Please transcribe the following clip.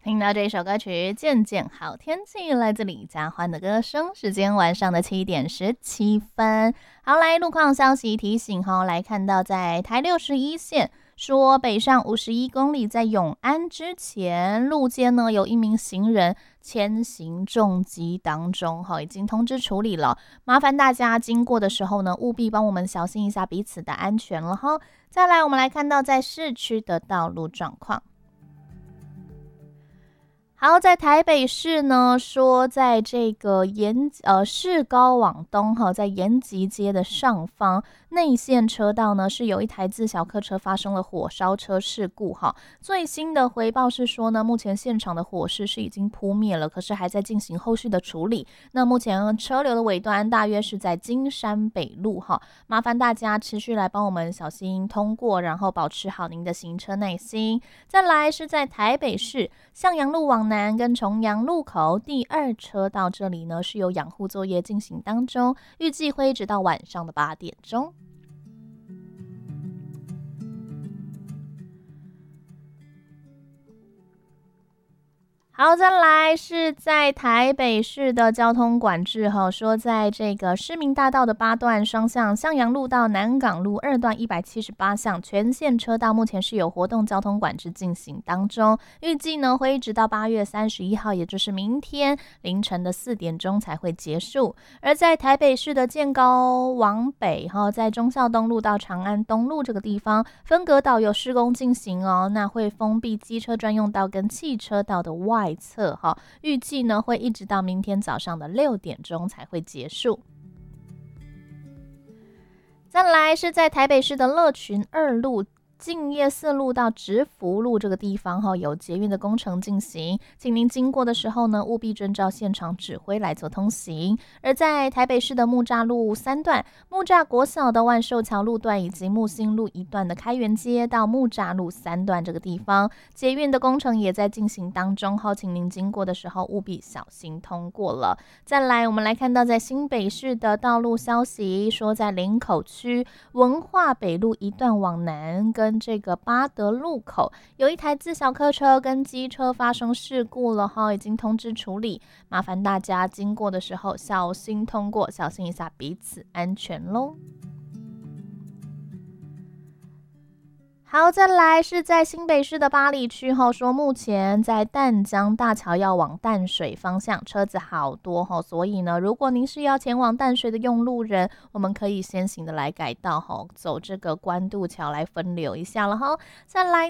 听到这首歌曲《渐渐好天气》，来自李佳欢的歌声。时间晚上的7:17。好，来路况消息提醒来看到在台61线说北上51公里，在永安之前路肩呢有一名行人牵行重击当中，已经通知处理了，麻烦大家经过的时候呢，务必帮我们小心一下彼此的安全了哈。再来，我们来看到在市区的道路状况。好，在台北市呢，说在这个市高往东在延吉街的上方内线车道呢，是有一台自小客车发生了火烧车事故最新的回报是说呢，目前现场的火势是已经扑灭了，可是还在进行后续的处理。那目前车流的尾端大约是在金山北路麻烦大家持续来帮我们小心通过，然后保持好您的行车耐心。再来是在台北市向阳路往南跟重阳路口第2车道这里呢，是有养护作业进行当中，预计会一直到晚上的8点钟。好，再来是在台北市的交通管制说在这个市民大道的8段双向向阳路到南港路2段178巷全线车道目前是有活动交通管制进行当中，预计呢会一直到8月31号，也就是明天凌晨的4点钟才会结束。而在台北市的建高往北在忠孝东路到长安东路这个地方分隔岛有施工进行那会封闭机车专用道跟汽车道的外侧预计呢会一直到明天早上的6点钟才会结束。再来是在台北市的乐群2路敬业4路到直福路这个地方有捷运的工程进行，请您经过的时候呢，务必遵照现场指挥来做通行。而在台北市的木栅路3段、木栅国小的万寿桥路段以及木星路1段的开元街到木栅路3段这个地方，捷运的工程也在进行当中请您经过的时候务必小心通过了。再来，我们来看到在新北市的道路消息，说在林口区文化北路1段往南跟这个八德路口有一台自小客车跟机车发生事故了已经通知处理，麻烦大家经过的时候小心通过，小心一下彼此安全咯。好，再来是在新北市的八里区说目前在淡江大桥要往淡水方向车子好多所以呢，如果您是要前往淡水的用路人，我们可以先行的来改道走这个关渡桥来分流一下了再来